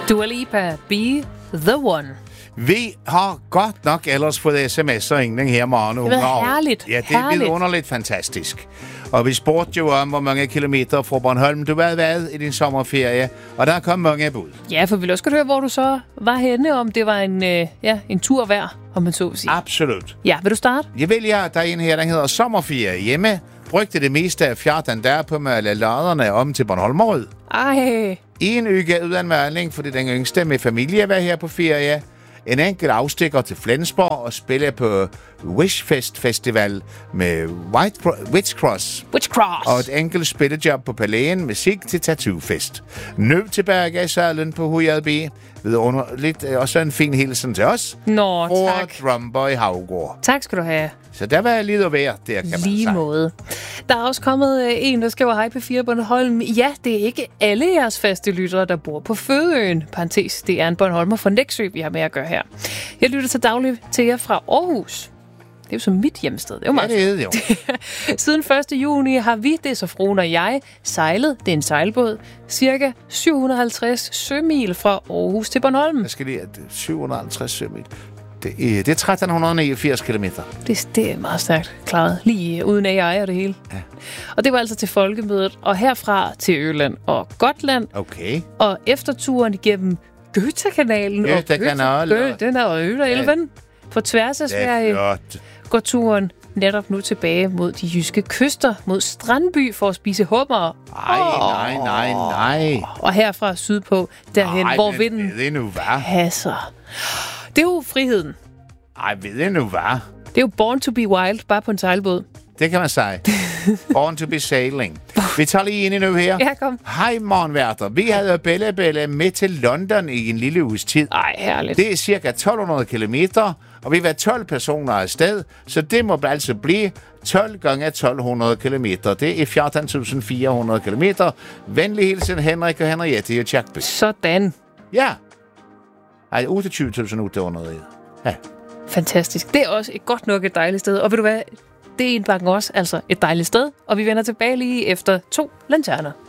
Dua Lipa, Be The One. Vi har godt nok ellers fået sms'er ingen her morgen. Det er herligt. Ja, det er vidunderligt fantastisk. Og vi spurgte jo om, hvor mange kilometer fra Bornholm du havde været i din sommerferie. Og der kom mange bud. Ja, for vi vil også godt høre, hvor du så var henne, om det var en tur værd, om man så vil sige. Absolut. Ja, vil du starte? Jeg vil der er en her, der hedder sommerferie hjemme. Brugte det meste af 14 dage på at lade laderne om til Bornholmerød. Ej. En uge uden maling, fordi den yngste med familie var her på ferie. En enkelt afstikker til Flensborg og spille på Wishfest Festival med Witchcross. Og et enkelt spillejob på Palæen med sig til Tattoo-fest. Nu tilbage i salen på HJB. Lidt også en fin hilsen til os. Nå, tak. Drumboy Havgård. Tak skal du have. Så der var lidt at være, der kan man sige. Lige måde. Der er også kommet en, der skriver hej på 4 Bornholm. Ja, det er ikke alle jeres faste lyttere, der bor på Fødeøen. Parentes, det er en Bornholmer fra Nexø, vi har med at gøre her. Jeg lytter til dagligt til jer fra Aarhus. Det er jo som mit hjemsted. Det er jo meget det jo. Siden 1. juni har vi, det er så fruen og jeg, sejlet, det er en sejlbåd, cirka 750 sømil fra Aarhus til Bornholm. Jeg skal lige, 750 sømil. Det er 1389 kilometer. Det er meget stærkt klaret. Lige uden AI og det hele. Ja. Og det var altså til folkemødet. Og herfra til Øland og Gotland. Okay. Og efter turen igennem Götakanalen. Den er Øland. På tværs af Sverige går turen netop nu tilbage mod de jyske kyster, mod Strandby for at spise hummer. Nej. Og herfra sydpå, derhen, hvor vinden passer. Det er jo friheden. Ved jeg nu hvad? Det er jo Born to be Wild, bare på en sejlbåd. Det kan man sige. Born to be sailing. Vi tager lige ind i nu her. Ja, kom. Hej, morgenværter. Vi havde Bella med til London i en lille uges tid. Ej, herligt. Det er cirka 1200 kilometer, og vi var 12 personer afsted, så det må altså blive 12 gange 1200 kilometer. Det er 14.400 kilometer. Venlig hilsen, Henrik og Henriette i Tjekby. Sådan. Ja. Ej, 28.800. Ja. Fantastisk. Det er også godt nok et dejligt sted. Og ved du hvad? Det er en bakken også, altså et dejligt sted. Og vi vender tilbage lige efter 2 lanterner.